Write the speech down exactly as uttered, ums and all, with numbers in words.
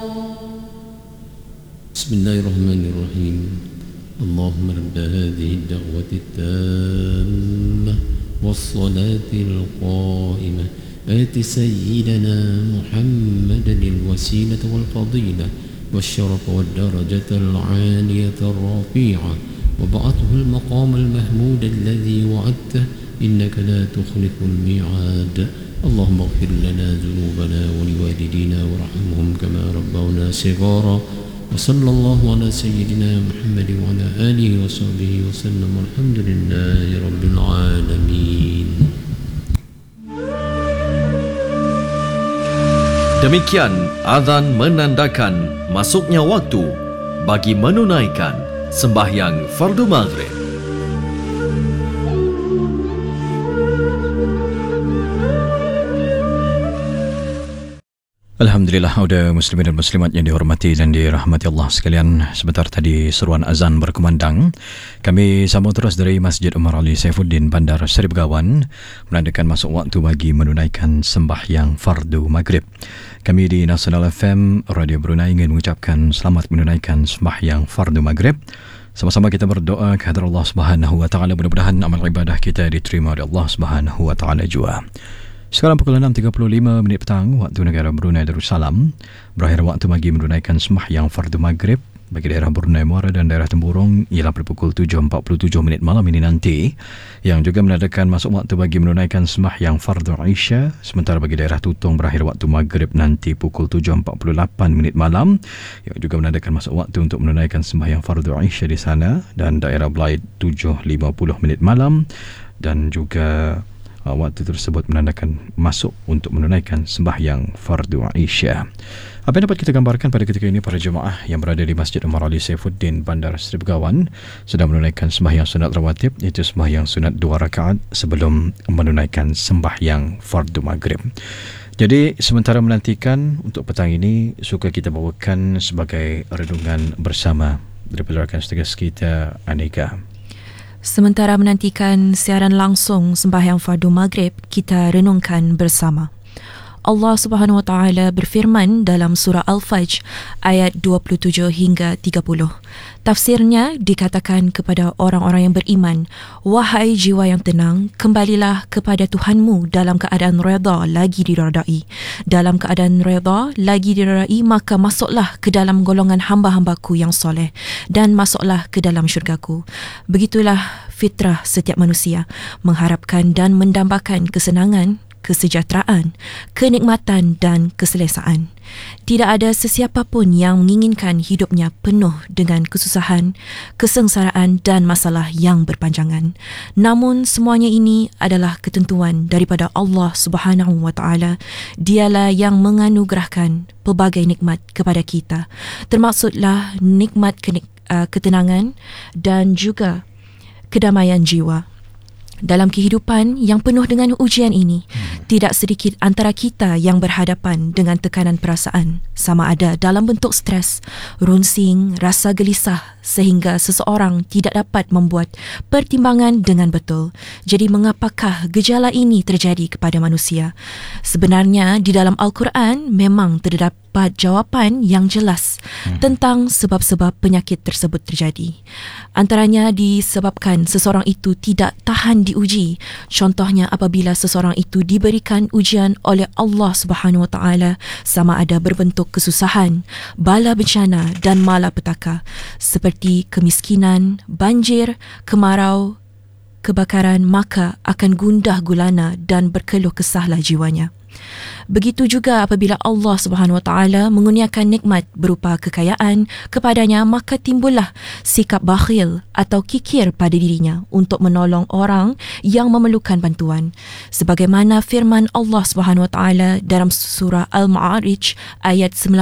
بسم الله الرحمن الرحيم اللهم رب هذه الدعوة التامة والصلاة القائمة آت سيدنا محمدا الوسيلة والفضيلة والشرف والدرجة العالية الرفيعة وبعثه المقام المحمود الذي وعدته إنك لا تخلف الميعاد اللهم اغفر لنا ذنوبنا ولوالدينا وارحمهم كما ربونا صغارا وصلى الله على سيدنا محمد وعلى آله وصحبه وسلم والحمد لله رب العالمين. Demikian azan menandakan masuknya waktu bagi menunaikan sembahyang fardu maghrib. Alhamdulillah, auda muslimin dan muslimat yang dihormati dan dirahmati Allah sekalian. Sebentar tadi seruan azan berkumandang. Kami sambung terus dari Masjid Umar Ali Saifuddin, Bandar Seri Begawan, menandakan masuk waktu bagi menunaikan sembahyang fardu maghrib. Kami di Nasional F M Radio Brunei ingin mengucapkan selamat menunaikan sembahyang fardu maghrib. Sama-sama kita berdoa kepada Allah Subhanahu wa taala, mudah-mudahan amal ibadah kita diterima oleh Allah Subhanahu wa taala jua. Sekarang pukul enam tiga puluh lima minit petang waktu negara Brunei Darussalam, berakhir waktu bagi menunaikan sembahyang fardu maghrib bagi daerah Brunei Muara dan daerah Temburong ialah pada pukul tujuh empat puluh tujuh minit malam ini nanti, yang juga menandakan masuk waktu bagi menunaikan sembahyang fardu Isya. Sementara bagi daerah Tutong berakhir waktu maghrib nanti pukul tujuh empat puluh lapan minit malam, yang juga menandakan masuk waktu untuk menunaikan sembahyang fardu Isya di sana, dan daerah Belait tujuh lima puluh minit malam, dan juga Uh, waktu tersebut menandakan masuk untuk menunaikan sembahyang fardu Isya. Apa yang dapat kita gambarkan pada ketika ini para jemaah yang berada di Masjid Umar Ali Saifuddin, Bandar Seri Begawan, sedang menunaikan sembahyang sunat rawatib, iaitu sembahyang sunat dua rakaat sebelum menunaikan sembahyang fardu maghrib. Jadi sementara menantikan untuk petang ini, suka kita bawakan sebagai renungan bersama daripada rakan setegas kita Anika. Sementara menantikan siaran langsung sembahyang fardu maghrib, kita renungkan bersama. Allah Subhanahu wa taala berfirman dalam surah Al-Fajr ayat dua puluh tujuh hingga tiga puluh. Tafsirnya dikatakan kepada orang-orang yang beriman, wahai jiwa yang tenang, kembalilah kepada Tuhanmu dalam keadaan redha lagi diredai. Dalam keadaan redha lagi diredai, maka masuklah ke dalam golongan hamba-hambaku yang soleh dan masuklah ke dalam syurgaku. Begitulah fitrah setiap manusia, mengharapkan dan mendambakan kesenangan, kesejahteraan, kenikmatan dan keselesaan. Tidak ada sesiapa pun yang menginginkan hidupnya penuh dengan kesusahan, kesengsaraan dan masalah yang berpanjangan. Namun semuanya ini adalah ketentuan daripada Allah Subhanahu wa taala. Dialah yang menganugerahkan pelbagai nikmat kepada kita, termaksudlah nikmat kenik- uh, ketenangan dan juga kedamaian jiwa. Dalam kehidupan yang penuh dengan ujian ini, hmm. tidak sedikit antara kita yang berhadapan dengan tekanan perasaan, sama ada dalam bentuk stres, runsing, rasa gelisah, sehingga seseorang tidak dapat membuat pertimbangan dengan betul. Jadi mengapakah gejala ini terjadi kepada manusia? Sebenarnya di dalam Al-Quran memang terdapat jawapan yang jelas hmm. tentang sebab-sebab penyakit tersebut terjadi. Antaranya disebabkan seseorang itu tidak tahan diuji. Contohnya apabila seseorang itu diberikan ujian oleh Allah Subhanahu wa taala, sama ada berbentuk kesusahan, bala bencana dan malapetaka seperti kemiskinan, banjir, kemarau, kebakaran, maka akan gundah gulana dan berkeluh kesahlah jiwanya. Begitu juga apabila Allah Subhanahu wa taala mengurniakan nikmat berupa kekayaan kepadanya, maka timbullah sikap bakhil atau kikir pada dirinya untuk menolong orang yang memerlukan bantuan. Sebagaimana firman Allah Subhanahu wa taala dalam surah Al-Ma'arij ayat sembilan